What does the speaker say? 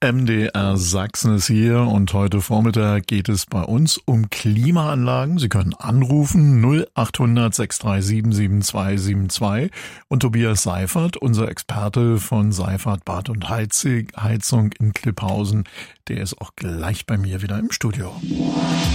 MDR Sachsen ist hier und heute Vormittag geht es bei uns um Klimaanlagen. Sie können anrufen 0800 637 7272 und Tobias Seifert, unser Experte von Seifert Bad und Heizung in Klipphausen, der ist auch gleich bei mir wieder im Studio.